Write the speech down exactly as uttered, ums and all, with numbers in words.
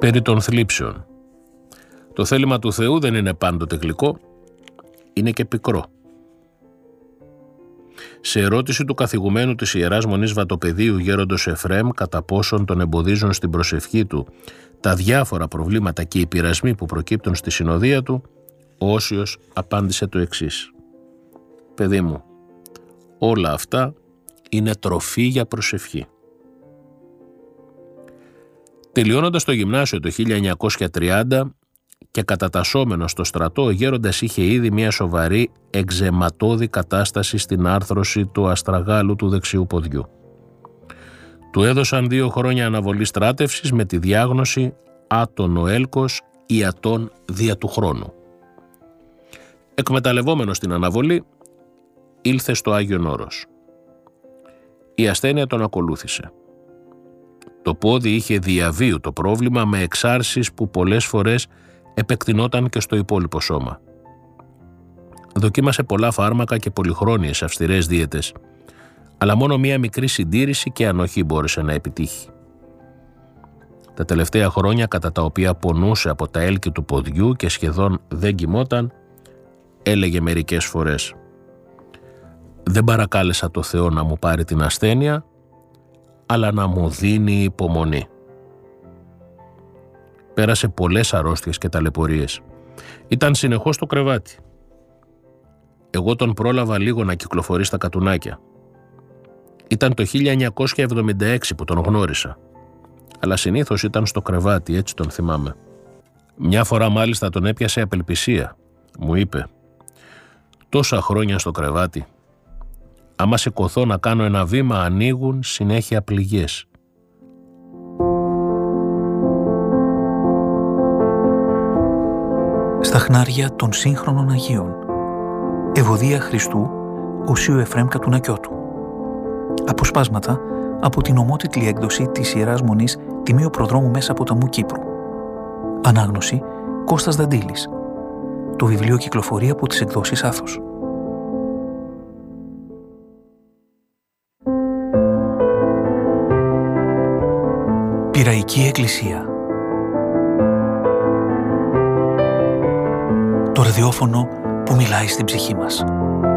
Περί των θλίψεων. Το θέλημα του Θεού δεν είναι πάντοτε γλυκό, είναι και πικρό. Σε ερώτηση του καθηγουμένου της Ιεράς Μονής Βατοπεδίου γέροντος Εφραίμ κατά πόσον τον εμποδίζουν στην προσευχή του τα διάφορα προβλήματα και οι πειρασμοί που προκύπτουν στη συνοδεία του, ο Όσιος απάντησε το εξής: «Παιδί μου, όλα αυτά είναι τροφή για προσευχή». Τελειώνοντας το γυμνάσιο το χίλια εννιακόσια τριάντα και κατατασσόμενος στο στρατό, ο γέροντας είχε ήδη μια σοβαρή εξαιματώδη κατάσταση στην άρθρωση του αστραγάλου του δεξιού ποδιού. Του έδωσαν δύο χρόνια αναβολή στράτευσης με τη διάγνωση άτον ο έλκος ή ατόν δια του χρόνου. Εκμεταλλευόμενος την αναβολή, ήλθε στο Άγιον Όρος. Η ασθένεια τον ακολούθησε. Το πόδι είχε διαβίου το πρόβλημα με εξάρσεις που πολλές φορές επεκτηνόταν και στο υπόλοιπο σώμα. Δοκίμασε πολλά φάρμακα και πολυχρόνιες αυστηρές δίαιτες, αλλά μόνο μία μικρή συντήρηση και ανοχή μπόρεσε να επιτύχει. Τα τελευταία χρόνια, κατά τα οποία πονούσε από τα έλκη του ποδιού και σχεδόν δεν κοιμόταν, έλεγε μερικές φορές: «Δεν παρακάλεσα το Θεό να μου πάρει την ασθένεια, αλλά να μου δίνει υπομονή». Πέρασε πολλές αρρώστιες και ταλαιπωρίες. Ήταν συνεχώς στο κρεβάτι. Εγώ τον πρόλαβα λίγο να κυκλοφορεί στα κατουνάκια. Ήταν το χίλια εννιακόσια εβδομήντα έξι που τον γνώρισα, αλλά συνήθως ήταν στο κρεβάτι, έτσι τον θυμάμαι. Μια φορά μάλιστα τον έπιασε απελπισία. Μου είπε: «Τόσα χρόνια στο κρεβάτι, άμα σηκωθώ να κάνω ένα βήμα, ανοίγουν συνέχεια πληγές». Στα χνάρια των σύγχρονων Αγίων. Ευωδία Χριστού, Οσίου Εφραίμ Κατουνακιώτου. Αποσπάσματα από την ομότιτλη έκδοση της Ιεράς Μονής Τιμίου Προδρόμου Μέσα Ποταμού Κύπρου. Ανάγνωση Κώστας Δαντήλης. Το βιβλίο κυκλοφορεί από τις εκδόσεις Άθος. Πειραϊκή Εκκλησία. Το ραδιόφωνο που μιλάει στην ψυχή μας.